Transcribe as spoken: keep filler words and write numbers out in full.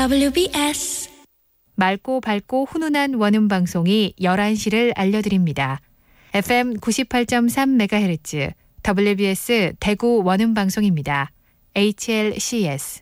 더블유비에스 맑고 밝고 훈훈한 원음 방송이 열한 시를 알려드립니다. 에프엠 구십팔 점 삼 메가헤르츠 더블유비에스 대구 원음 방송입니다. 에이치엘씨에스